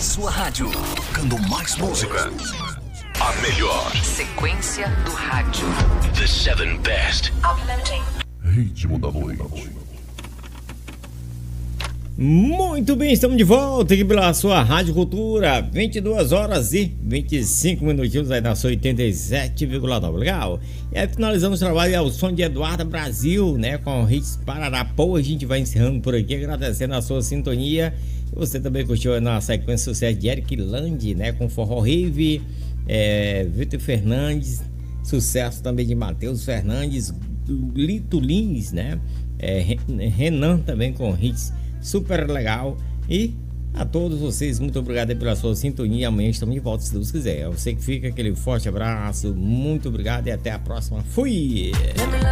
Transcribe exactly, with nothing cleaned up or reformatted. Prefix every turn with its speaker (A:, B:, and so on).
A: sua rádio, tocando mais música. A melhor
B: sequência do rádio.
A: The seven best.
B: Uploading.
A: Ritmo da noite.
C: Muito bem, estamos de volta aqui pela sua Rádio Cultura, vinte e duas horas e vinte e cinco minutinhos aí na sua oitenta e sete vírgula nove, legal? E aí finalizamos o trabalho ao som de Eduardo Brasil, né, com hits Pararapô. A gente vai encerrando por aqui, agradecendo a sua sintonia. Você também curtiu na sequência o sucesso de Eric Land, né, com Forró Rave, é, Vitor Fernandes, sucesso também de Matheus Fernandes, Lito Lins, né, é, Renan também com hits super legal. E a todos vocês, muito obrigado pela sua sintonia. Amanhã estamos de volta, se Deus quiser. Eu sei que fica aquele forte abraço, muito obrigado e até a próxima. Fui!